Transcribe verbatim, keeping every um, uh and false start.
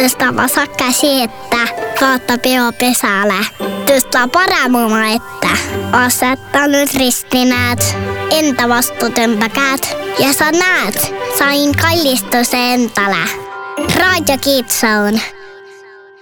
Tõsta vasak käsi ette, vaata peo pesale. Tõsta parem oma ette. Aseta nüüd risti, näed. Enda vastu tõmba käed. Ja sa näed, sain kallistuse endale. Raadio Kids Zone.